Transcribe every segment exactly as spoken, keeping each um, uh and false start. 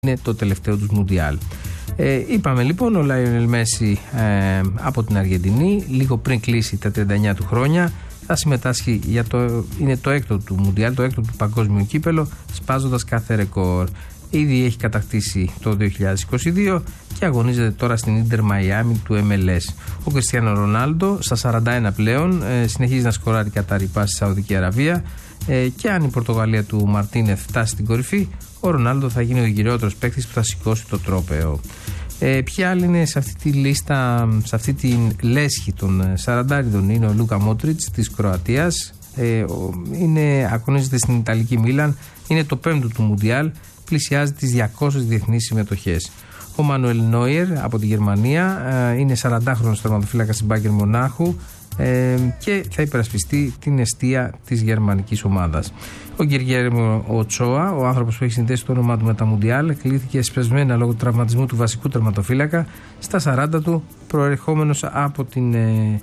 είναι το τελευταίο τους Μουντιάλ. Ε, είπαμε λοιπόν, ο Λάιονελ Μέση ε, από την Αργεντινή, λίγο πριν κλείσει τα τριάντα εννιά του χρόνια, θα συμμετάσχει για το, είναι το έκτο του Μουντιάλ, το έκτο του παγκόσμιο κύπελο, σπάζοντας κάθε ρεκόρ. Ήδη έχει κατακτήσει το δύο χιλιάδες είκοσι δύο και αγωνίζεται τώρα στην Ίντερ Μαϊάμι του εμ ελ ες. Ο Κριστιάνο Ρονάλντο στα σαράντα ένα πλέον ε, συνεχίζει να σκοράρει καταρρυπά στη Σαουδική Αραβία ε, και αν η Πορτογαλία του Μαρτίνεθ φτάσει στην κορυφή, ο Ρονάλντο θα γίνει ο γυραιότερος παίκτης που θα σηκώσει το τρόπαιο. Ε, ποιοι άλλοι είναι σε αυτή τη λίστα, σε αυτή τη λέσχη των σαραντάριδων? Είναι ο Λούκα Μόντριτς της Κροατίας, ε, είναι, αγωνίζεται στην Ιταλική Μίλαν, είναι το πέμπτο του Μουντιάλ, πλησιάζει τις διακόσιες διεθνείς συμμετοχές. Ο Μανουέλ Νόιερ από τη Γερμανία ε, είναι σαραντάχρονος τερματοφύλακας της Μπάγερν Μονάχου ε, και θα υπερασπιστεί την εστία της γερμανικής ομάδας. Ο Γκεργέρμο Οτσόα, ο άνθρωπος που έχει συνδέσει το όνομά του με τα Μουντιάλ, κλήθηκε σπεσμένα λόγω του τραυματισμού του βασικού τερματοφύλακα στα σαράντα του, προερχόμενος από την ε,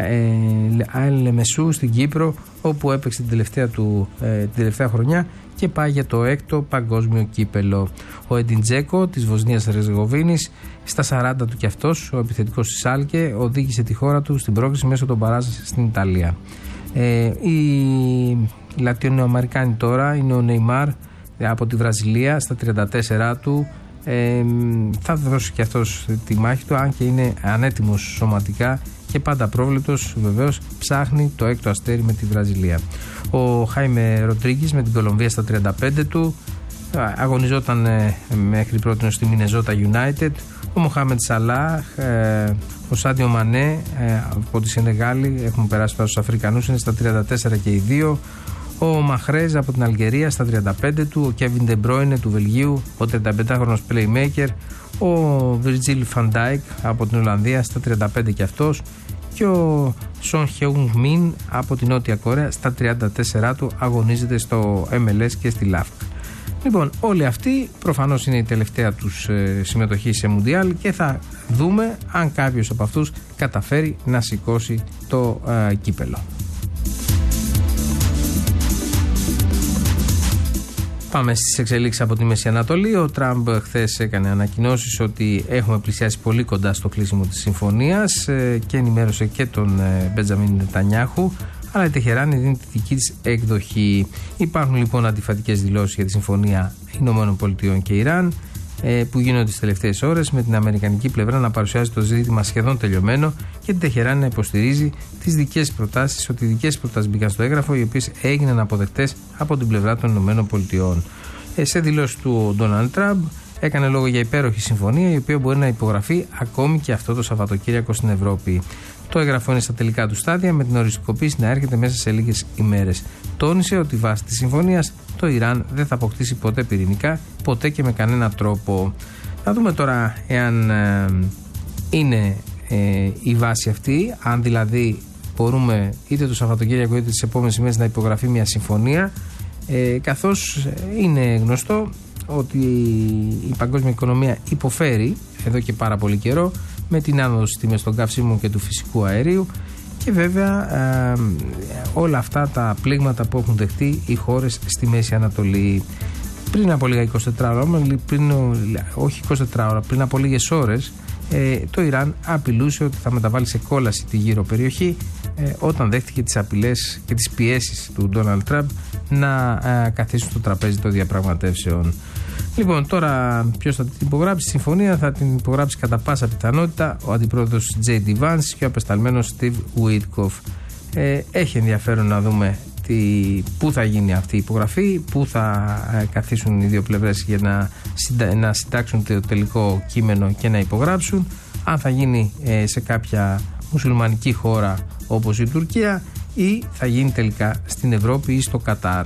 ε, Λεμεσού στην Κύπρο, όπου έπαιξε την τελευταία, του, ε, την τελευταία χρονιά και πάει για το έκτο παγκόσμιο κύπελο. Ο Έντιν Τζέκο της Βοσνίας Ερζεγοβίνης, στα σαράντα του κι αυτός, ο επιθετικός της Σάλκε, οδήγησε τη χώρα του στην πρόκριση μέσω των μπαράζ στην Ιταλία. Ε, οι Λατινοαμερικάνοι τώρα είναι ο Νεϊμάρ από τη Βραζιλία, στα τριάντα τέσσερα του. Ε, θα δώσει και αυτός τη μάχη του, αν και είναι ανέτοιμος σωματικά και πάντα πρόβλεπτος, βεβαίως ψάχνει το έκτο αστέρι με τη Βραζιλία. Ο Χάιμε Ροντρίγκης με την Κολομβία στα τριάντα πέντε του, αγωνιζόταν ε, μέχρι πρώτη στη Μινεζότα United. Ο Μοχάμεντ Σαλάχ, ε, ο Σάντιο Μανέ ε, από τη Σενεγάλη, έχουμε περάσει τώρα στους Αφρικανούς, είναι στα τριάντα τέσσερα και οι δύο. Ο Μαχρέζ από την Αλγερία στα τριάντα πέντε του, ο Κέβιν Ντε Μπρόινε του Βελγίου, ο τριανταπεντάχρονος playmaker, ο Βιρτζίλ Φαν Ντάικ από την Ολλανδία στα τριάντα πέντε και αυτός, και ο Σον Χεούγκ Μιν από την Νότια Κορέα στα τριάντα τέσσερα του, αγωνίζεται στο εμ ελ ες και στη ΛΑΦΚ. Λοιπόν, όλοι αυτοί προφανώς είναι η τελευταία τους ε, συμμετοχή σε Μουντιάλ και θα δούμε αν κάποιος από αυτούς καταφέρει να σηκώσει το ε, κύπελο. Πάμε στις εξελίξεις από τη Μέση Ανατολή. Ο Τραμπ χθες έκανε ανακοινώσεις ότι έχουμε πλησιάσει πολύ κοντά στο κλείσιμο της συμφωνίας ε, και ενημέρωσε και τον ε, Μπεντζαμίν Νετανιάχου, αλλά η Τεχεράνη δίνει τη δική της εκδοχή. Υπάρχουν λοιπόν αντιφατικές δηλώσεις για τη συμφωνία Ηνωμένων Πολιτειών και Ιράν ε, που γίνονται τις τελευταίες ώρες, με την αμερικανική πλευρά να παρουσιάζει το ζήτημα σχεδόν τελειωμένο και την Τεχεράνη να υποστηρίζει τις δικές προτάσεις, ότι οι δικές προτάσεις μπήκαν στο έγγραφο, οι οποίες έγιναν αποδεκτές από την πλευρά των Ηνωμένων Πολιτειών. Ε, σε δηλώσεις του ο Ντόναλντ Τραμπ έκανε λόγο για υπέροχη συμφωνία, η οποία μπορεί να υπογραφεί ακόμη και αυτό το Σαββατοκύριακο στην Ευρώπη. Το έγγραφο είναι στα τελικά του στάδια, με την οριστικοποίηση να έρχεται μέσα σε λίγες ημέρες. Τόνισε ότι βάσει της συμφωνίας το Ιράν δεν θα αποκτήσει ποτέ πυρηνικά, ποτέ και με κανένα τρόπο. Θα δούμε τώρα εάν ε, είναι ε, η βάση αυτή, αν δηλαδή μπορούμε είτε το Σαββατοκύριακο είτε τις επόμενες ημέρες να υπογραφεί μια συμφωνία, ε, καθώς είναι γνωστό ότι η παγκόσμια οικονομία υποφέρει εδώ και πάρα πολύ καιρό με την άνοδο στις τιμές των καυσίμων και του φυσικού αερίου και βέβαια ε, όλα αυτά τα πλήγματα που έχουν δεχτεί οι χώρες στη Μέση Ανατολή. Πριν από λίγα εικοσιτέσσερις ώρα, πριν, όχι εικοσιτέσσερις ώρα, πριν από λίγες ώρες ε, το Ιράν απειλούσε ότι θα μεταβάλει σε κόλαση τη γύρω περιοχή ε, όταν δέχτηκε τις απειλές και τις πιέσεις του Ντόναλντ Τραμπ να ε, καθίσουν στο τραπέζι των διαπραγματεύσεων. Λοιπόν, τώρα ποιος θα την υπογράψει τη συμφωνία? Θα την υπογράψει κατά πάσα πιθανότητα ο αντιπρόεδρος τζέι ντι Vance και ο απεσταλμένος Steve Witkoff. Ε, έχει ενδιαφέρον να δούμε τι, πού θα γίνει αυτή η υπογραφή, πού θα ε, καθίσουν οι δύο πλευρές για να, συντα, να συντάξουν το τελικό κείμενο και να υπογράψουν. Αν θα γίνει ε, σε κάποια μουσουλμανική χώρα όπως η Τουρκία ή θα γίνει τελικά στην Ευρώπη ή στο Κατάρ.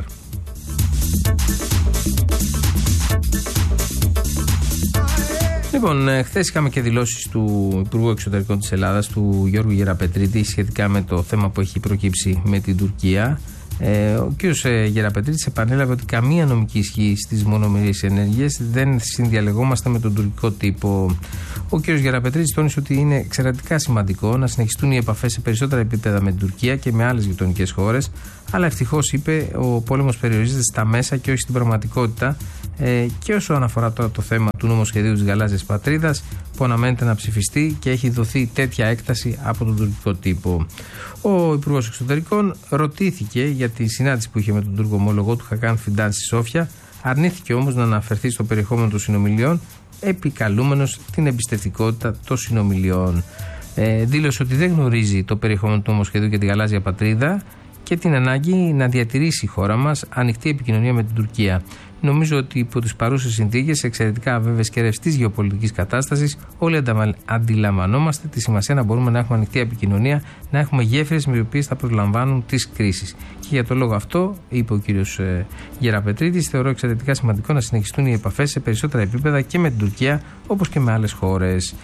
Λοιπόν, χθες είχαμε και δηλώσεις του Υπουργού Εξωτερικών της Ελλάδας, του Γιώργου Γεραπετρίτη, σχετικά με το θέμα που έχει προκύψει με την Τουρκία. Ε, ο κ. Γεραπετρίτης επανέλαβε ότι καμία νομική ισχύ στις μονομερείς ενέργειες, δεν συνδιαλεγόμαστε με τον τουρκικό τύπο. Ο κ. Γεραπετρίτης τόνισε ότι είναι εξαιρετικά σημαντικό να συνεχιστούν οι επαφές σε περισσότερα επίπεδα με την Τουρκία και με άλλες γειτονικές χώρες, αλλά ευτυχώς, είπε, ο πόλεμος περιορίζεται στα μέσα και όχι στην πραγματικότητα, Ε, και όσον αφορά τώρα το θέμα του νομοσχεδίου της Γαλάζιας Πατρίδας, που αναμένεται να ψηφιστεί και έχει δοθεί τέτοια έκταση από τον τουρκικό τύπο. Ο Υπουργός Εξωτερικών ρωτήθηκε για τη συνάντηση που είχε με τον Τούρκο ομόλογό του Χακάν Φιντάν στη Σόφια, αρνήθηκε όμως να αναφερθεί στο περιεχόμενο των συνομιλιών, επικαλούμενος την εμπιστευτικότητα των συνομιλιών. Ε, δήλωσε ότι δεν γνωρίζει το περιεχόμενο του νομοσχεδίου για τη Γαλάζια Πατρίδα και την ανάγκη να διατηρήσει η χώρα μας ανοιχτή επικοινωνία με την Τουρκία. Νομίζω ότι υπό τις παρούσες συνθήκες, εξαιρετικά αβέβαιες και ρευστής γεωπολιτικής κατάστασης, όλοι αντιλαμβανόμαστε τη σημασία να μπορούμε να έχουμε ανοιχτή επικοινωνία, να έχουμε γέφυρες με τις οποίες θα προλαμβάνουν τις κρίσεις. Και για το λόγο αυτό, είπε ο κύριος ε, Γεραπετρίτης, θεωρώ εξαιρετικά σημαντικό να συνεχιστούν οι επαφές σε περισσότερα επίπεδα και με την Τουρκία, όπως και με άλλες χώρες.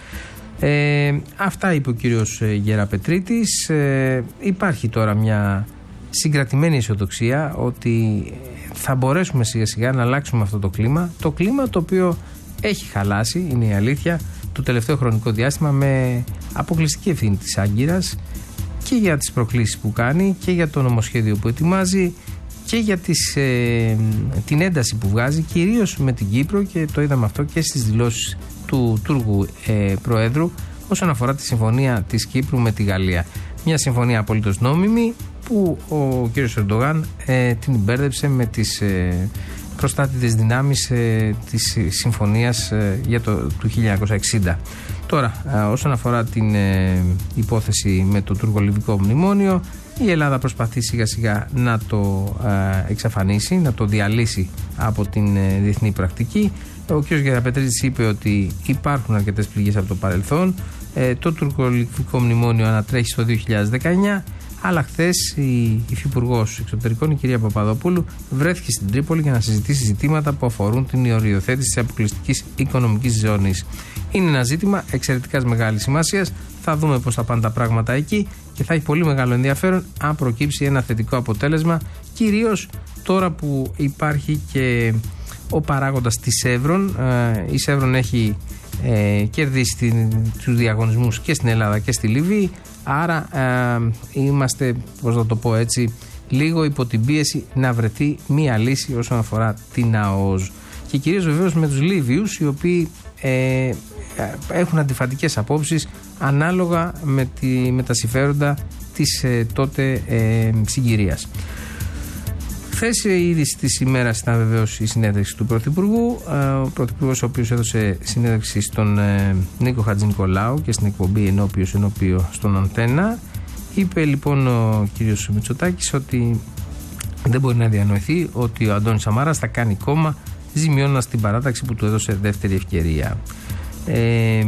Ε, αυτά είπε ο κύριος Γεραπετρίτης. Ε, υπάρχει τώρα μια συγκρατημένη αισιοδοξία ότι θα μπορέσουμε σιγά σιγά να αλλάξουμε αυτό το κλίμα. Το κλίμα το οποίο έχει χαλάσει, είναι η αλήθεια, το τελευταίο χρονικό διάστημα, με αποκλειστική ευθύνη της Άγκυρας και για τις προκλήσεις που κάνει και για το νομοσχέδιο που ετοιμάζει και για τις, ε, την ένταση που βγάζει, κυρίως με την Κύπρο, και το είδαμε αυτό και στις δηλώσεις του Τούρκου ε, Προέδρου όσον αφορά τη συμφωνία της Κύπρου με τη Γαλλία. Μια συμφωνία απολύτως νόμιμη που ο κ. Ερντογάν ε, την μπέρδεψε με τις ε, προστάτητες δυνάμεις ε, της συμφωνίας ε, για το, του χίλια εννιακόσια εξήντα. Τώρα, ε, όσον αφορά την ε, υπόθεση με το τουρκο-λιβικό μνημόνιο, η Ελλάδα προσπαθεί σιγά σιγά να το ε, εξαφανίσει, να το διαλύσει από την ε, διεθνή πρακτική. Ο κ. Γεραπετρίτης είπε ότι υπάρχουν αρκετές πληγές από το παρελθόν. Ε, το τουρκο-λιβικό μνημόνιο ανατρέχει στο δύο χιλιάδες δεκαεννιά, αλλά χθες η υφυπουργός Εξωτερικών, η κυρία Παπαδοπούλου, βρέθηκε στην Τρίπολη για να συζητήσει ζητήματα που αφορούν την οριοθέτηση της αποκλειστικής οικονομικής ζώνης. Είναι ένα ζήτημα εξαιρετικά μεγάλης σημασίας. Θα δούμε πώς θα πάνε τα πράγματα εκεί και θα έχει πολύ μεγάλο ενδιαφέρον αν προκύψει ένα θετικό αποτέλεσμα, κυρίως τώρα που υπάρχει και ο παράγοντας της Σεύρων. Η Σεύρων έχει ε, κερδίσει τους διαγωνισμούς και στην Ελλάδα και στη Λιβύη, άρα ε, είμαστε, πώς να το πω έτσι, λίγο υπό την πίεση να βρεθεί μία λύση όσον αφορά την ΑΟΣ. Και κυρίως βεβαίως με τους Λίβιους, οι οποίοι ε, έχουν αντιφατικές απόψεις ανάλογα με, τη, με τα συμφέροντα της ε, τότε ε, συγκυρίας. Χθες η είδηση της ημέρας ήταν βεβαίως η συνέντευξη του Πρωθυπουργού. Ο Πρωθυπουργός, ο οποίος έδωσε συνέντευξη στον ε, Νίκο Χατζηνικολάου και στην εκπομπή Ενώπιος Ενώπιο στον Αντένα. Είπε λοιπόν ο κύριος Μητσοτάκης ότι δεν μπορεί να διανοηθεί ότι ο Αντώνης Σαμάρας θα κάνει κόμμα, ζημιώνοντας την παράταξη που του έδωσε δεύτερη ευκαιρία. Ε,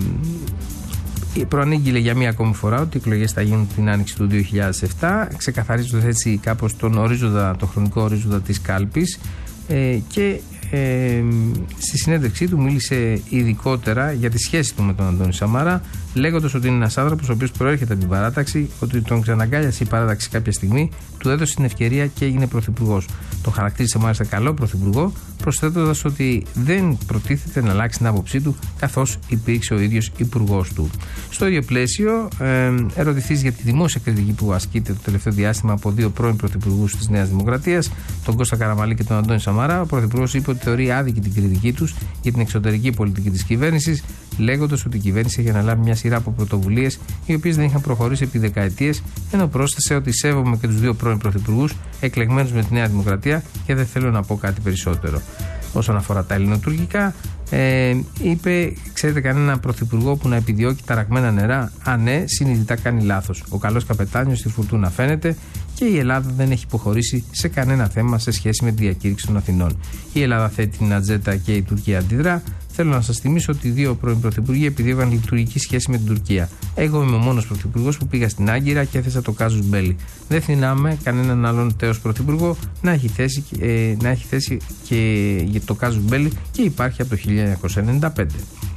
Προανήγγειλε για μία ακόμη φορά ότι οι εκλογές θα γίνουν την άνοιξη του δύο χιλιάδες επτά, ξεκαθαρίζοντας έτσι κάπως τον ορίζοντα, το χρονικό ορίζοντα της κάλπης, ε, και ε, στη συνέντευξή του μίλησε ειδικότερα για τη σχέση του με τον Αντώνη Σαμάρα, λέγοντας ότι είναι ένας άνθρωπος ο οποίος προέρχεται από την παράταξη, ότι τον ξαναγκάλιασε η παράταξη κάποια στιγμή, του έδωσε την ευκαιρία και έγινε πρωθυπουργός. Το χαρακτήρισε μάλιστα καλό πρωθυπουργό, προσθέτοντας ότι δεν προτίθεται να αλλάξει την άποψή του, καθώς υπήρξε ο ίδιος υπουργός του. Στο ίδιο πλαίσιο, ε, ερωτηθείς για τη δημόσια κριτική που ασκείται το τελευταίο διάστημα από δύο πρώην πρωθυπουργούς της Νέας Δημοκρατίας, τον Κώστα Καραμανλή και τον Αντώνη Σαμάρα, ο πρωθυπουργός είπε ότι θεωρεί άδικη την κριτική τους για την εξωτερική πολιτική της κυβέρνησης, λέγοντας ότι η κυβέρνηση έχει αναλάβει μια σειρά από πρωτοβουλίες οι οποίες δεν είχαν προχωρήσει επί δεκαετίες, ενώ πρόσθεσε ότι σέβομαι και τους δύο πρώην πρωθυπουργούς εκλεγμένους με τη Νέα Δημοκρατία και δεν θέλω να πω κάτι περισσότερο. Όσον αφορά τα ελληνοτουρκικά, ε, είπε, ξέρετε κανένα πρωθυπουργό που να επιδιώκει ταραγμένα νερά? Α, ναι, συνειδητά κάνει λάθος. Ο καλός καπετάνιος στη φουρτούνα φαίνεται και η Ελλάδα δεν έχει υποχωρήσει σε κανένα θέμα σε σχέση με τη διακήρυξη των Αθηνών. Η Ελλάδα θέτει την ατζέντα και η Τουρκία αντιδρά. Θέλω να σας θυμίσω ότι οι δύο πρώην πρωθυπουργοί επιδίωκαν λειτουργική σχέση με την Τουρκία. Εγώ είμαι ο μόνος πρωθυπουργός που πήγα στην Άγκυρα και έθεσα το κάζους μπέλι. Δεν θυμάμαι κανέναν άλλον τέος πρωθυπουργό να έχει θέσει, ε, να έχει θέσει και το κάζους μπέλι, και υπάρχει από το χίλια εννιακόσια ενενήντα πέντε.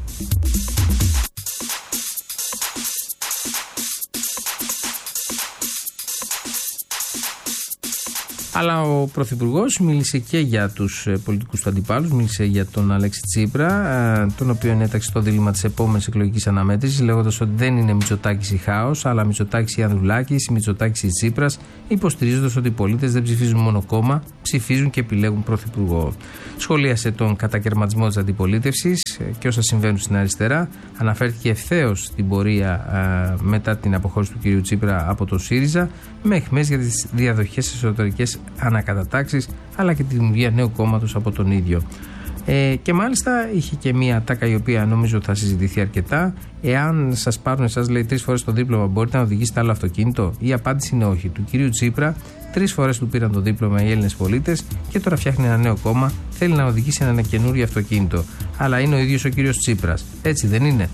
Αλλά ο Πρωθυπουργός μίλησε και για τους πολιτικούς του αντιπάλους, μίλησε για τον Αλέξη Τσίπρα, τον οποίο έταξε στο δίλημμα της επόμενης εκλογικής αναμέτρησης, λέγοντας ότι δεν είναι Μητσοτάκης ή Χάος, αλλά Μητσοτάκης ή Ανδρουλάκης, ή Μητσοτάκης ή Τσίπρας, υποστηρίζοντας ότι οι πολίτες δεν ψηφίζουν μόνο κόμμα, ψηφίζουν και επιλέγουν πρωθυπουργό. Σχολίασε τον κατακαιρματισμό της αντιπολίτευσης και όσα συμβαίνουν στην αριστερά. Αναφέρθηκε ευθέως στην πορεία α, μετά την αποχώρηση του κ. Τσίπρα από το ΣΥΡΙΖΑ, με αιχμές για τις διαδοχές εσωτερικές ανακατατάξεις, αλλά και τη δημιουργία νέου κόμματος από τον ίδιο. Ε, και μάλιστα είχε και μία τάκα η οποία νομίζω θα συζητηθεί αρκετά. Εάν σας πάρουν εσάς, λέει, τρεις φορές το δίπλωμα, μπορείτε να οδηγήσετε άλλο αυτοκίνητο? Η απάντηση είναι όχι. Του κυρίου Τσίπρα τρεις φορές του πήραν το δίπλωμα οι Έλληνες πολίτες και τώρα φτιάχνει ένα νέο κόμμα. Θέλει να οδηγήσει ένα καινούριο αυτοκίνητο. Αλλά είναι ο ίδιος ο κύριος Τσίπρας. Έτσι δεν είναι?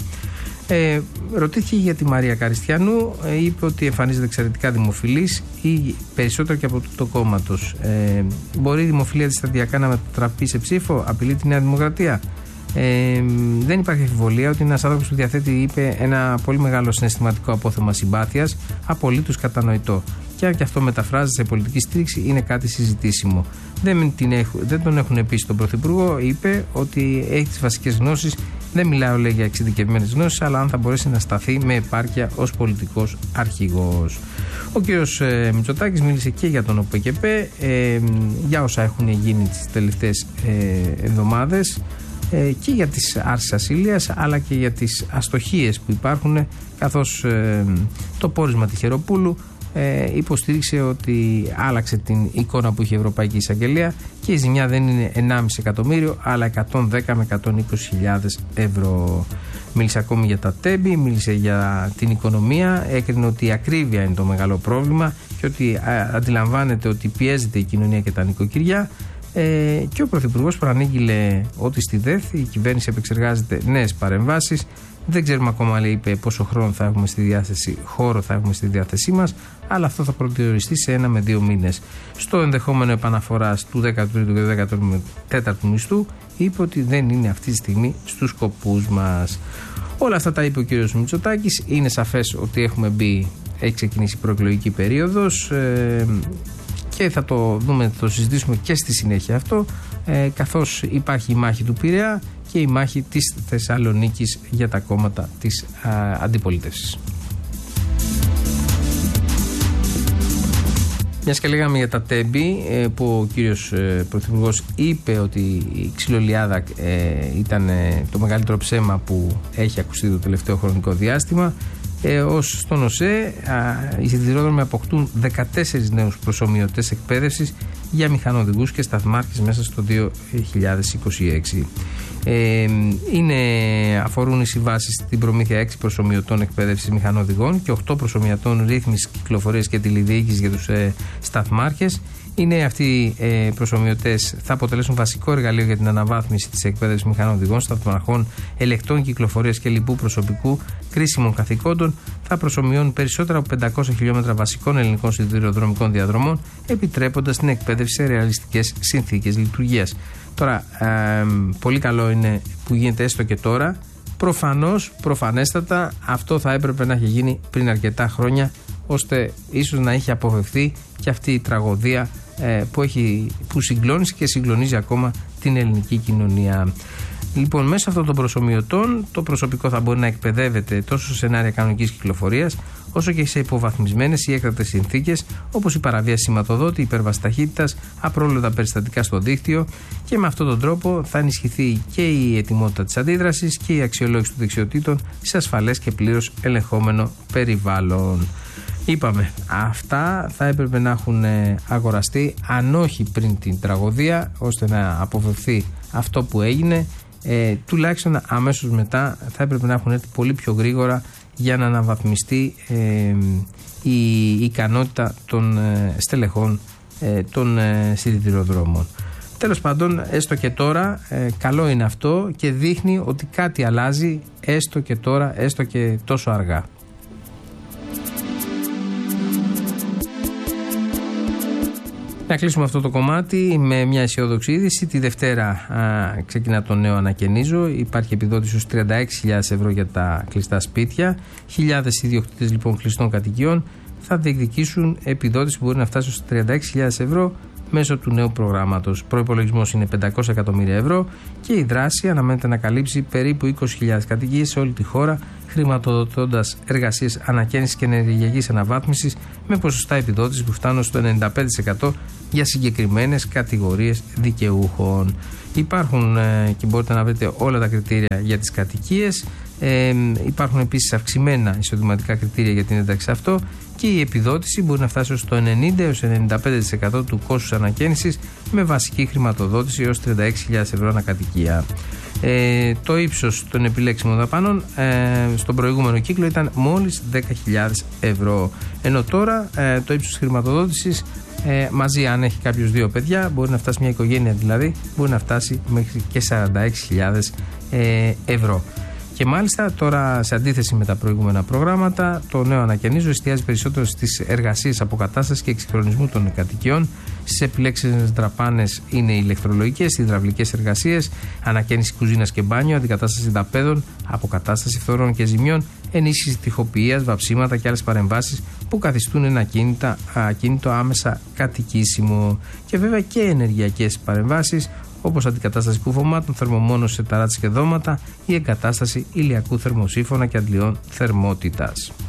Ε, ρωτήθηκε για τη Μαρία Καριστιανού, ε, είπε ότι εμφανίζεται εξαιρετικά δημοφιλής ή περισσότερο και από το κόμματος. Ε, μπορεί η δημοφιλία της σταδιακά να μετατραπεί σε ψήφο, απειλεί τη Νέα Δημοκρατία? Ε, δεν υπάρχει αμφιβολία ότι είναι ένας άνθρωπος που διαθέτει, είπε, ένα πολύ μεγάλο συναισθηματικό απόθεμα συμπάθειας, απολύτως κατανοητό. Και αν και αυτό μεταφράζεται σε πολιτική στήριξη, είναι κάτι συζητήσιμο. Δεν, την έχ, δεν τον έχουν πει στον Πρωθυπουργό, είπε ότι έχει τις βασικές γνώσεις. Δεν μιλάω, λέει, για εξειδικευμένες γνώσεις, αλλά αν θα μπορέσει να σταθεί με επάρκεια ως πολιτικός αρχηγός. Ο κύριος ε, Μητσοτάκης μίλησε και για τον ΟΠΕΚΕΠΕ, ε, για όσα έχουν γίνει τις τελευταίες ε, εβδομάδες, ε, και για τις άρσεις ασυλίας, αλλά και για τις αστοχίες που υπάρχουν, καθώς ε, το πόρισμα Τυχεροπούλου Ε, υποστήριξε ότι άλλαξε την εικόνα που είχε η Ευρωπαϊκή Εισαγγελία και η ζημιά δεν είναι ενάμιση εκατομμύριο αλλά εκατόν δέκα με εκατόν είκοσι χιλιάδες ευρώ. Μίλησε ακόμη για τα τέμπη, μίλησε για την οικονομία, έκρινε ότι η ακρίβεια είναι το μεγάλο πρόβλημα και ότι α, αντιλαμβάνεται ότι πιέζεται η κοινωνία και τα νοικοκυριά. Ε, και ο Πρωθυπουργός προανήγγειλε ότι στη ΔΕΘ η κυβέρνηση επεξεργάζεται νέες παρεμβάσεις. Δεν ξέρουμε ακόμα, λέει, είπε, πόσο χρόνο θα έχουμε στη διάθεση, χώρο θα έχουμε στη διάθεσή μας, αλλά αυτό θα προσδιοριστεί σε ένα με δύο μήνες. Στο ενδεχόμενο επαναφοράς του δέκατου τρίτου και του δέκατου τέταρτου μισθού, είπε ότι δεν είναι αυτή τη στιγμή στους σκοπούς μας. Όλα αυτά τα είπε ο κύριος Μητσοτάκης. Είναι σαφές ότι έχουμε μπει, έχει ξεκινήσει η προεκλογική περίοδος. Ε, και θα το δούμε, θα το συζητήσουμε και στη συνέχεια αυτό, ε, καθώς υπάρχει η μάχη του Πειραιά και η μάχη της Θεσσαλονίκης για τα κόμματα της α, αντιπολίτευσης. Μιας και λέγαμε για τα τέμπη, ε, που ο κύριος ε, Πρωθυπουργός είπε ότι η ξυλολιάδα ε, ήταν ε, το μεγαλύτερο ψέμα που έχει ακουστεί το τελευταίο χρονικό διάστημα. Ε, ως στον ΟΣΕ, οι σιδηρόδρομοι αποκτούν δεκατέσσερις νέους προσομοιωτές εκπαίδευσης για μηχανοδηγούς και σταθμάρχες μέσα στο δύο χιλιάδες είκοσι έξι. Ε, είναι, αφορούν οι συμβάσεις στην προμήθεια έξι προσομοιωτών εκπαίδευσης μηχανοδηγών και οκτώ προσομοιωτών ρύθμισης κυκλοφορίας και τηλεδιοίκησης για τους ε, σταθμάρχες. Είναι αυτοί οι ε, προσομοιωτές θα αποτελέσουν βασικό εργαλείο για την αναβάθμιση της εκπαίδευσης μηχανοδηγών, σταθμαρχών, ελεκτών κυκλοφορίας και λοιπού προσωπικού κρίσιμων καθηκόντων. Θα προσομοιώνουν περισσότερα από πεντακόσια χιλιόμετρα βασικών ελληνικών σιδηροδρομικών διαδρομών, επιτρέποντας την εκπαίδευση σε ρεαλιστικές συνθήκες λειτουργίας. Τώρα, ε, πολύ καλό είναι που γίνεται έστω και τώρα. Προφανώς, προφανέστατα, αυτό θα έπρεπε να έχει γίνει πριν αρκετά χρόνια, ώστε ίσως να έχει αποφευθεί και αυτή η τραγωδία ε, που, έχει, που συγκλώνησε και συγκλονίζει ακόμα την ελληνική κοινωνία. Λοιπόν, μέσω αυτών των προσομοιωτών το προσωπικό θα μπορεί να εκπαιδεύεται τόσο σε σενάρια κανονικής κυκλοφορίας, όσο και σε υποβαθμισμένες ή έκτακτες συνθήκες, όπως η παραβίαση σηματοδότη, υπέρβαση ταχύτητας, απρόβλεπτα περιστατικά στο δίκτυο, και με αυτόν τον τρόπο θα ενισχυθεί και η ετοιμότητα της αντίδρασης και η αξιολόγηση των δεξιοτήτων σε ασφαλές και πλήρως ελεγχόμενο περιβάλλον. Είπαμε, αυτά θα έπρεπε να έχουν αγοραστεί, αν όχι πριν την τραγωδία, ώστε να αποφευθεί αυτό που έγινε. Ε, τουλάχιστον αμέσως μετά θα έπρεπε να έχουν έρθει πολύ πιο γρήγορα για να αναβαθμιστεί ε, η ικανότητα των ε, στελεχών ε, των ε, σιδηροδρόμων. Τέλος πάντων, έστω και τώρα, ε, καλό είναι αυτό και δείχνει ότι κάτι αλλάζει, έστω και τώρα, έστω και τόσο αργά. Να κλείσουμε αυτό το κομμάτι με μια αισιόδοξη είδηση. Τη Δευτέρα α, ξεκινά το νέο ανακαινίζω. Υπάρχει επιδότηση ως τριάντα έξι χιλιάδες ευρώ για τα κλειστά σπίτια. Χιλιάδες ιδιοκτήτες λοιπόν κλειστών κατοικιών θα διεκδικήσουν επιδότηση που μπορεί να φτάσει ως τριάντα έξι χιλιάδες ευρώ μέσω του νέου προγράμματος. Προϋπολογισμός είναι πεντακόσια εκατομμύρια ευρώ και η δράση αναμένεται να καλύψει περίπου είκοσι χιλιάδες κατοικίες σε όλη τη χώρα, χρηματοδοτώντας εργασίες ανακαίνησης και ενεργειακής αναβάθμισης με ποσοστά επιδότησης που φτάνουν στο ενενήντα πέντε τοις εκατό για συγκεκριμένες κατηγορίες δικαιούχων. Υπάρχουν ε, και μπορείτε να βρείτε όλα τα κριτήρια για τις κατοικίες. Ε, υπάρχουν επίσης αυξημένα εισοδηματικά κριτήρια για την ένταξη αυτό και η επιδότηση μπορεί να φτάσει στο ενενήντα έως ενενήντα πέντε τοις εκατό του κόστους ανακαίνησης με βασική χρηματοδότηση έως τριάντα έξι χιλιάδες ευρώ ανακατοικία. Ε, το ύψος των επιλέξιμων δαπάνων ε, στον προηγούμενο κύκλο ήταν μόλις δέκα χιλιάδες ευρώ, ενώ τώρα ε, το ύψος χρηματοδότησης ε, μαζί αν έχει κάποιος δύο παιδιά, μπορεί να φτάσει, μια οικογένεια δηλαδή, μπορεί να φτάσει μέχρι και σαράντα έξι χιλιάδες ε, ευρώ. Και μάλιστα τώρα, σε αντίθεση με τα προηγούμενα προγράμματα, το νέο ανακαινίζω εστιάζει περισσότερο στις εργασίες αποκατάστασης και εξυγχρονισμού των κατοικιών. Στις επιλέξιμες δαπάνες είναι οι ηλεκτρολογικές, οι υδραυλικές εργασίες, ανακαίνιση κουζίνας και μπάνιο, αντικατάσταση δαπέδων, αποκατάσταση φθορών και ζημιών, ενίσχυση τοιχοποιίας, βαψίματα και άλλες παρεμβάσεις που καθιστούν ένα ακίνητα, ακίνητο άμεσα κατοικήσιμο. Και βέβαια και ενεργειακές παρεμβάσεις, όπως αντικατάσταση κουφωμάτων, θερμομόνωση σε ταράτσες και δώματα ή εγκατάσταση ηλιακού θερμοσύφωνα και αντλιών θερμότητας.